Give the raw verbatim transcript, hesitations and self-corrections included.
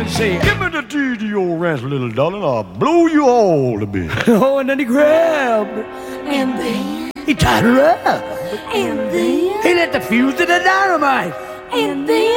Say, give me the T D O ranch, little darling, I'll blow you all to bits. Oh, and then he grabbed. And then, He tied her up. and then, He lit the fuse to the dynamite. and then.